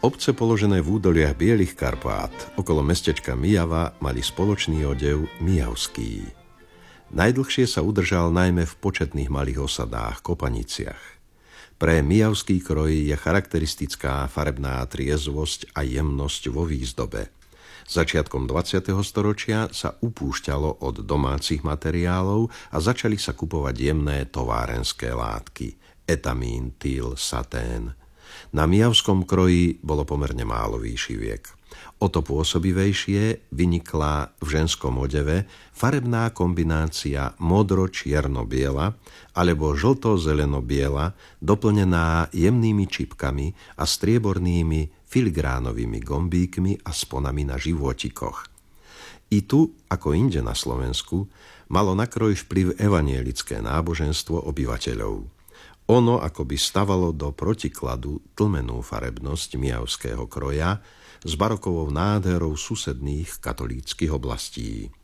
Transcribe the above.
Obce položené v údoliach Bielých Karpát okolo mestečka Myjava mali spoločný odev myjavský. Najdlhšie sa udržal najmä v početných malých osadách, kopaniciach. Pre myjavský kroj je charakteristická farebná triezvosť a jemnosť vo výzdobe. Začiatkom 20. storočia sa upúšťalo od domácich materiálov a začali sa kupovať jemné továrenské látky – etamín, tyl, satén. Na myjavskom kroji bolo pomerne málo výšiviek. O to pôsobivejšie vynikla v ženskom odeve farebná kombinácia modro-čierno-biela alebo žlto-zeleno-biela, doplnená jemnými čipkami a striebornými filigránovými gombíkmi a sponami na životikoch. I tu, ako inde na Slovensku, malo na kroj vplyv evanielické náboženstvo obyvateľov. Ono akoby stavalo do protikladu tlmenú farebnosť myjavského kroja s barokovou nádherou susedných katolíckych oblastí.